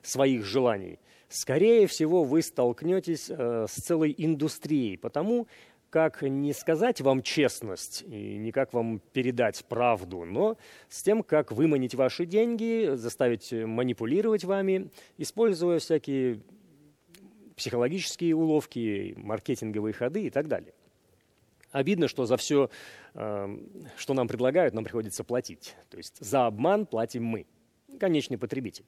своих желаний, скорее всего, вы столкнетесь с целой индустрией, потому как не сказать вам честность и не как вам передать правду, но с тем, как выманить ваши деньги, заставить манипулировать вами, используя всякие психологические уловки, маркетинговые ходы и так далее. Обидно, что за все, что нам предлагают, нам приходится платить. То есть за обман платим мы, конечный потребитель.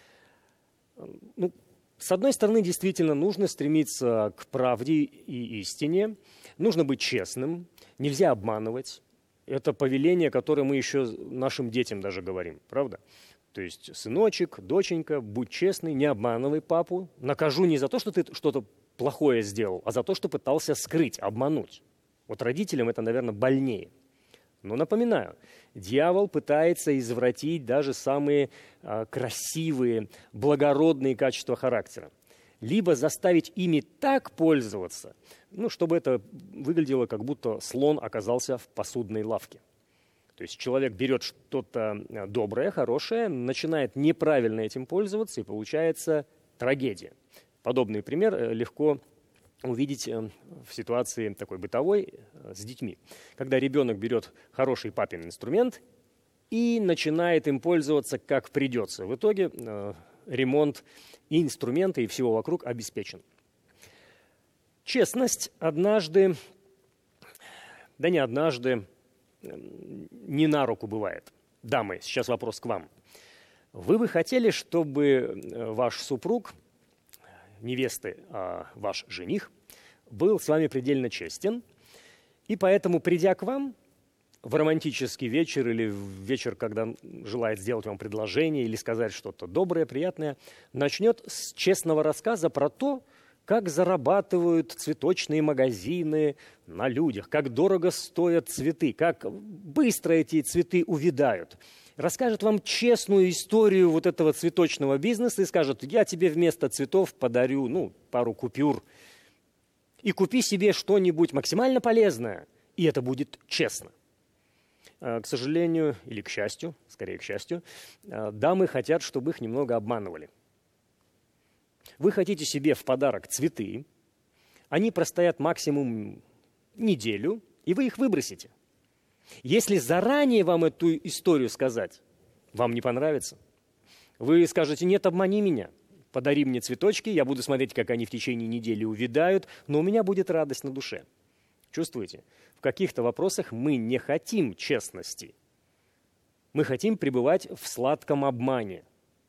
Ну, с одной стороны, действительно, нужно стремиться к правде и истине, нужно быть честным, нельзя обманывать. Это повеление, которое мы еще нашим детям даже говорим, правда? То есть, сыночек, доченька, будь честный, не обманывай папу. Накажу не за то, что ты что-то плохое сделал, а за то, что пытался скрыть, обмануть. Вот родителям это, наверное, больнее. Но напоминаю, дьявол пытается извратить даже самые красивые, благородные качества характера. Либо заставить ими так пользоваться, чтобы это выглядело, как будто слон оказался в посудной лавке. То есть человек берет что-то доброе, хорошее, начинает неправильно этим пользоваться, и получается трагедия. Подобный пример легко увидеть в ситуации такой бытовой с детьми. Когда ребенок берет хороший папин инструмент и начинает им пользоваться как придется. В итоге ремонт и инструмента, и всего вокруг обеспечен. Честность однажды, да не однажды, не на руку бывает. Дамы, сейчас вопрос к вам. Вы бы хотели, чтобы ваш супруг, невесты, а ваш жених, был с вами предельно честен, и поэтому, придя к вам в романтический вечер или в вечер, когда желает сделать вам предложение или сказать что-то доброе, приятное, начнет с честного рассказа про то, как зарабатывают цветочные магазины на людях, как дорого стоят цветы, как быстро эти цветы увядают. Расскажет вам честную историю вот этого цветочного бизнеса и скажет: я тебе вместо цветов подарю, пару купюр. И купи себе что-нибудь максимально полезное, и это будет честно. К сожалению, или к счастью, скорее к счастью, дамы хотят, чтобы их немного обманывали. Вы хотите себе в подарок цветы, они простоят максимум неделю, и вы их выбросите. Если заранее вам эту историю сказать, вам не понравится. Вы скажете: нет, обмани меня, подари мне цветочки, я буду смотреть, как они в течение недели увядают, но у меня будет радость на душе. Чувствуете? В каких-то вопросах мы не хотим честности. Мы хотим пребывать в сладком обмане.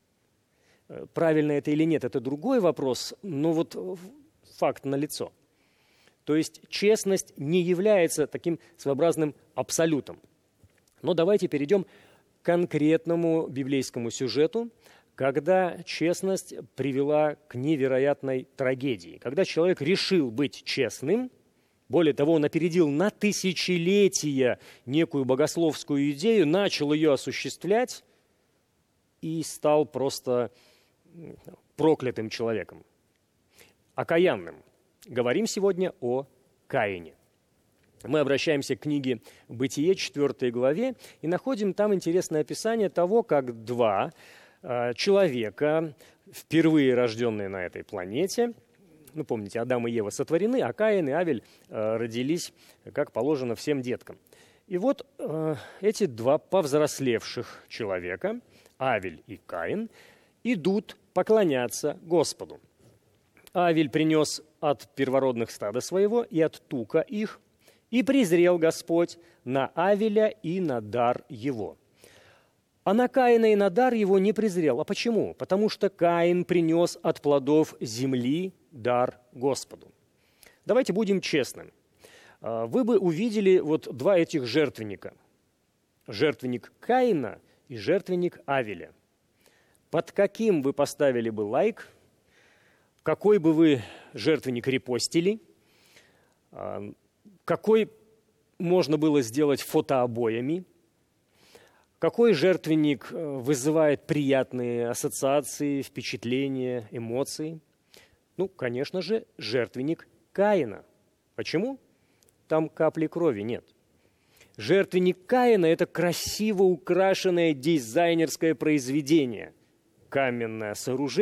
Правильно это или нет, это другой вопрос, но вот факт налицо. То есть честность не является таким своеобразным абсолютом. Но давайте перейдем к конкретному библейскому сюжету, когда честность привела к невероятной трагедии. Когда человек решил быть честным, более того, он опередил на тысячелетия некую богословскую идею, начал ее осуществлять и стал просто проклятым человеком, окаянным. Говорим сегодня о Каине. Мы обращаемся к книге «Бытие», 4 главе, и находим там интересное описание того, как два человека, впервые рожденные на этой планете, помните, Адам и Ева сотворены, а Каин и Авель родились, как положено, всем деткам. И вот эти два повзрослевших человека, Авель и Каин, идут поклоняться Господу. Авель принес от первородных стада своего и от тука их, и презрел Господь на Авеля и на дар его. А на Каина и на дар его не презрел. А почему? Потому что Каин принес от плодов земли дар Господу. Давайте будем честны. Вы бы увидели вот два этих жертвенника. Жертвенник Каина и жертвенник Авеля. Под каким вы поставили бы лайк? Какой бы вы жертвенник репостили? Какой можно было сделать фотообоями? Какой жертвенник вызывает приятные ассоциации, впечатления, эмоции? Конечно же, жертвенник Каина. Почему? Там капли крови нет. Жертвенник Каина – это красиво украшенное дизайнерское произведение. Каменное сооружение.